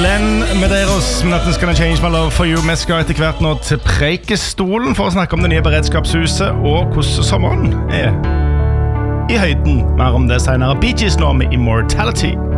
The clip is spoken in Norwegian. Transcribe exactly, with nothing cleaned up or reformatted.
Glenn Medeiros, Nothing's Gonna Change My Love For You. Vi skal etter hvert nå til Preikestolen for å snakke om det nye beredskapshuset og hvordan sommeren er i høyden. Mer om det senere. Bee Gees nå med Immortality.